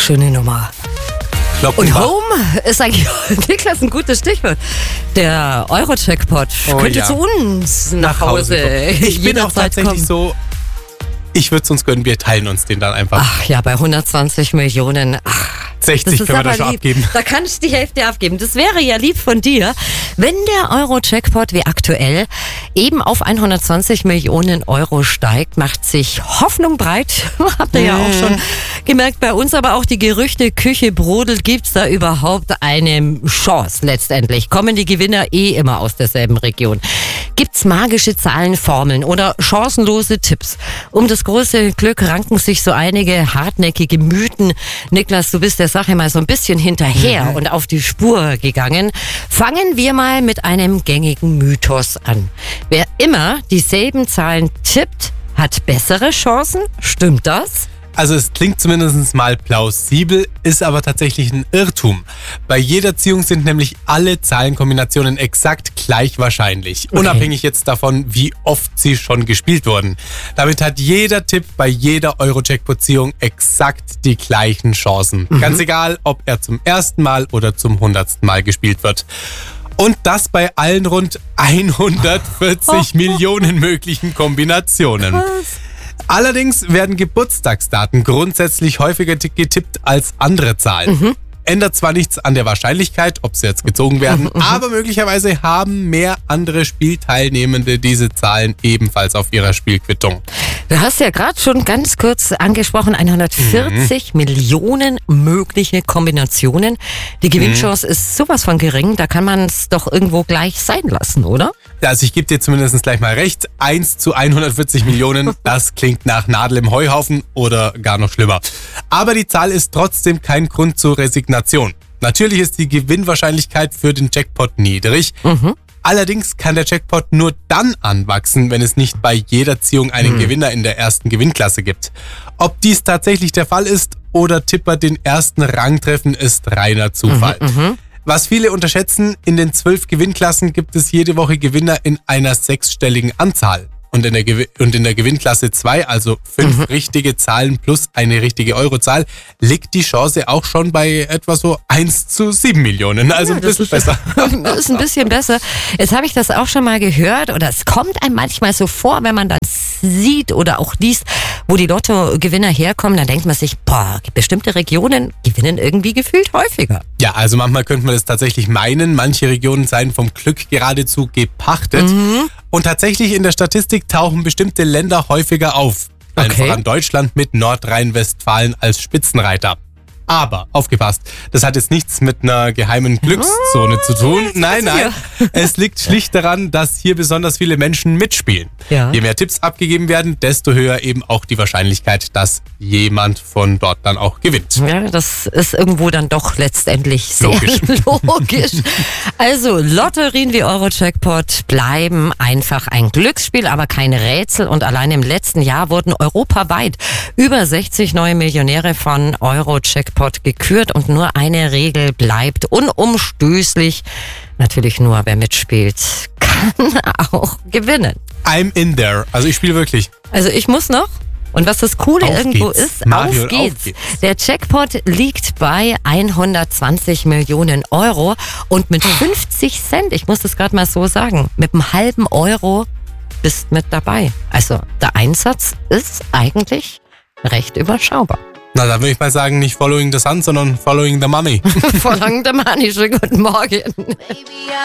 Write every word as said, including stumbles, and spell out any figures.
schöne Nummer. Und Home ist eigentlich, Niklas, ein gutes Stichwort. Der Euro-Jackpot oh, könnte ja. zu uns nach, nach Hause. Hause Ich bin auch tatsächlich kommen. so, ich würde es uns gönnen, wir teilen uns den dann einfach. Ach ja, bei hundertzwanzig Millionen. Ach, sechzig können wir da schon lieb. abgeben. Da kannst du die Hälfte abgeben. Das wäre ja lieb von dir, wenn der Euro-Jackpot wie aktuell eben auf hundertzwanzig Millionen Euro steigt, macht sich Hoffnung breit. Habt ihr ja auch schon gemerkt bei uns, aber auch die Gerüchteküche brodelt. Gibt es da überhaupt eine Chance letztendlich? Kommen die Gewinner eh immer aus derselben Region? Gibt es magische Zahlenformeln oder chancenlose Tipps? Um das große Glück ranken sich so einige hartnäckige Mythen. Niklas, du bist der Sache mal so ein bisschen hinterher mhm. und auf die Spur gegangen. Fangen wir mal mit einem gängigen Mythos an. Wer immer dieselben Zahlen tippt, hat bessere Chancen. Stimmt das? Also es klingt zumindest mal plausibel, ist aber tatsächlich ein Irrtum. Bei jeder Ziehung sind nämlich alle Zahlenkombinationen exakt gleich wahrscheinlich. Okay. Unabhängig jetzt davon, wie oft sie schon gespielt wurden. Damit hat jeder Tipp bei jeder Euro-Jackpot-Ziehung exakt die gleichen Chancen. Mhm. Ganz egal, ob er zum ersten Mal oder zum hundertsten Mal gespielt wird. Und das bei allen rund hundertvierzig Millionen möglichen Kombinationen. Was? Allerdings werden Geburtstagsdaten grundsätzlich häufiger getippt als andere Zahlen. Mhm. Ändert zwar nichts an der Wahrscheinlichkeit, ob sie jetzt gezogen werden, mhm, aber möglicherweise haben mehr andere Spielteilnehmende diese Zahlen ebenfalls auf ihrer Spielquittung. Du hast ja gerade schon ganz kurz angesprochen, hundertvierzig mhm. Millionen mögliche Kombinationen. Die Gewinnchance mhm. ist sowas von gering, da kann man es doch irgendwo gleich sein lassen, oder? Ja, also ich gebe dir zumindest gleich mal recht, eins zu hundertvierzig Millionen, das klingt nach Nadel im Heuhaufen oder gar noch schlimmer. Aber die Zahl ist trotzdem kein Grund zur Resignation. Natürlich ist die Gewinnwahrscheinlichkeit für den Jackpot niedrig. Mhm. Allerdings kann der Jackpot nur dann anwachsen, wenn es nicht bei jeder Ziehung einen mhm. Gewinner in der ersten Gewinnklasse gibt. Ob dies tatsächlich der Fall ist oder Tipper den ersten Rang treffen, ist reiner Zufall. Mhm, mhm. Was viele unterschätzen, in den zwölf Gewinnklassen gibt es jede Woche Gewinner in einer sechsstelligen Anzahl. Und in der, Gew- und in der Gewinnklasse zwei, also fünf mhm. richtige Zahlen plus eine richtige Eurozahl, liegt die Chance auch schon bei etwa so eins zu sieben Millionen. Also ja, ein bisschen besser. Das ist ein bisschen besser. Jetzt habe ich das auch schon mal gehört oder es kommt einem manchmal so vor, wenn man dann sieht oder auch liest, wo die Lottogewinner herkommen, dann denkt man sich, boah, bestimmte Regionen gewinnen irgendwie gefühlt häufiger. Ja, also manchmal könnte man das tatsächlich meinen. Manche Regionen seien vom Glück geradezu gepachtet. Mhm. Und tatsächlich in der Statistik tauchen bestimmte Länder häufiger auf. Allen Okay. voran Deutschland mit Nordrhein-Westfalen als Spitzenreiter. Aber, aufgepasst, das hat jetzt nichts mit einer geheimen Glückszone zu tun. Nein, nein, es liegt schlicht daran, dass hier besonders viele Menschen mitspielen. Ja. Je mehr Tipps abgegeben werden, desto höher eben auch die Wahrscheinlichkeit, dass jemand von dort dann auch gewinnt. Ja, das ist irgendwo dann doch letztendlich sehr Logisch. logisch. Also Lotterien wie Euro-Jackpot bleiben einfach ein Glücksspiel, aber kein Rätsel. Und allein im letzten Jahr wurden europaweit über sechzig neue Millionäre von Euro-Jackpot gekürt und nur eine Regel bleibt unumstößlich. Natürlich nur, wer mitspielt, kann auch gewinnen. I'm in there. Also ich spiele wirklich. Also ich muss noch. Und was das Coole Auf irgendwo geht's. ist, Mario, auf geht's. auf geht's. Der Jackpot liegt bei hundertzwanzig Millionen Euro und mit fünfzig Cent, ich muss das gerade mal so sagen, mit einem halben Euro bist mit dabei. Also der Einsatz ist eigentlich recht überschaubar. Na, dann würde ich mal sagen, nicht following the sun, sondern following the money. Following the money, schönen guten Morgen.